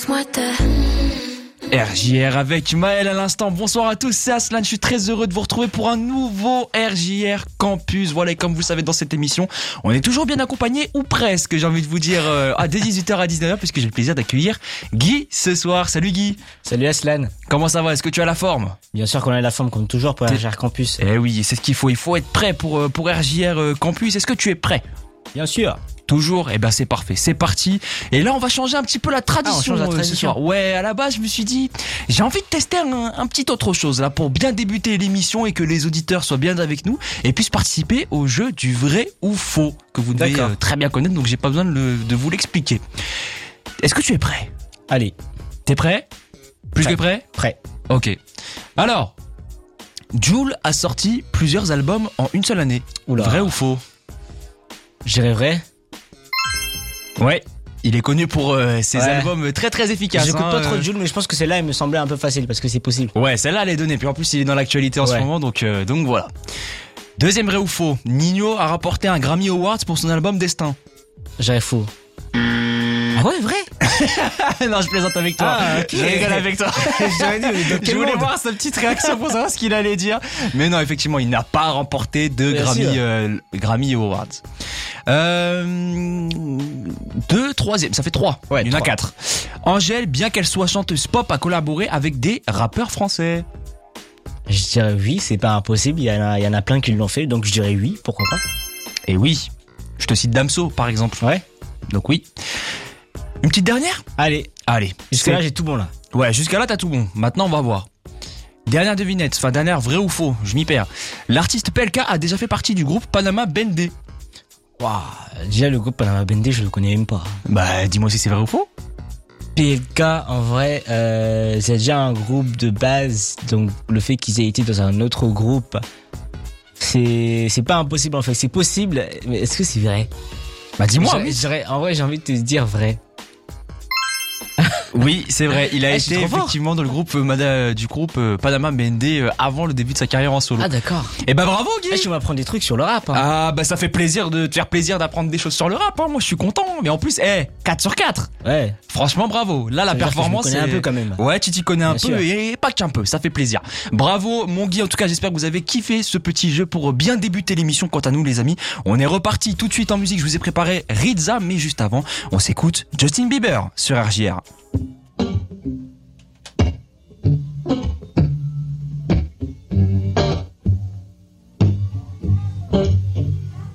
RJR avec Maël à l'instant. Bonsoir à tous, c'est Aslan. Je suis très heureux de vous retrouver pour un nouveau RJR Campus. Voilà, et comme vous le savez, dans cette émission, on est toujours bien accompagné, ou presque, j'ai envie de vous dire, dès 18h à 19h, puisque j'ai le plaisir d'accueillir Guy ce soir. Salut Guy. Salut Aslan. Comment ça va? Est-ce que tu as la forme? Bien sûr qu'on a la forme comme toujours pour RJR Campus. Eh oui, c'est ce qu'il faut. Il faut être prêt pour RJR Campus. Est-ce que tu es prêt? Bien sûr. Toujours? Eh ben c'est parfait, c'est parti. Et là on va changer un petit peu la tradition, on change la tradition. Ce soir. Ouais, à la base je me suis dit, j'ai envie de tester un petit autre chose là pour bien débuter l'émission et que les auditeurs soient bien avec nous et puissent participer au jeu du vrai ou faux que vous devez très bien connaître, donc j'ai pas besoin de vous l'expliquer. Est-ce que tu es prêt? Allez. T'es prêt? Plus que prêt? Prêt. Ok. Alors, Jul a sorti plusieurs albums en une seule année. Oula. Vrai ou faux? Je dirais vrai. Ouais, il est connu pour ses albums très très efficaces. J'écoute pas trop de Jul, mais je pense que celle-là, elle me semblait un peu facile parce que c'est possible. Ouais, celle-là, elle est donnée. Puis en plus, il est dans l'actualité en ce moment, donc voilà. Deuxième vrai ou faux, Nino a rapporté un Grammy Awards pour son album Destin. Je dirais faux. Ah ouais, vrai? Non, je plaisante avec toi. Ah, ok. Je rigole avec toi. Je voulais voir sa petite réaction pour savoir ce qu'il allait dire. Mais non, effectivement, il n'a pas remporté de Grammy Awards. Troisième, ça fait 3. Ouais, il y en a 3. 4. Angèle, bien qu'elle soit chanteuse pop, a collaboré avec des rappeurs français. Je dirais oui, c'est pas impossible. Il y en a plein qui l'ont fait, donc je dirais oui, pourquoi pas. Et oui, je te cite Damso, par exemple. Ouais. Donc oui. Une petite dernière? Allez. Jusqu'à là, j'ai tout bon là. Ouais, jusqu'à là, t'as tout bon. Maintenant, on va voir. Dernière devinette, enfin dernière vrai ou faux, je m'y perds. L'artiste PLK a déjà fait partie du groupe Panama Bendé. Waouh. Déjà, le groupe Panama Bendé, je le connais même pas. Bah, dis-moi si c'est vrai ou faux. PLK, en vrai, c'est déjà un groupe de base, donc le fait qu'ils aient été dans un autre groupe, c'est pas impossible en fait, c'est possible, mais est-ce que c'est vrai? Bah dis-moi. En vrai, j'ai envie de te dire vrai. Oui, c'est vrai. Il a je suis été trop fort. effectivement dans le groupe du groupe Panama Bendé avant le début de sa carrière en solo. Ah d'accord. Et bah bravo Guy. Tu m'apprends des trucs sur le rap. Hein. Ah bah ça fait plaisir de te faire plaisir d'apprendre des choses sur le rap. Hein. Moi je suis content. Mais en plus, 4 sur 4. Ouais. Franchement bravo. Là la performance. Je m'y connais un peu quand même. Ouais, tu t'y connais un Bien peu sûr. et pas qu'un peu. Ça fait plaisir. Bravo mon Guy. En tout cas, j'espère que vous avez kiffé ce petit jeu pour bien débuter l'émission. Quant à nous les amis, on est reparti tout de suite en musique. Je vous ai préparé Rizza, mais juste avant, on s'écoute Justin Bieber sur RJR.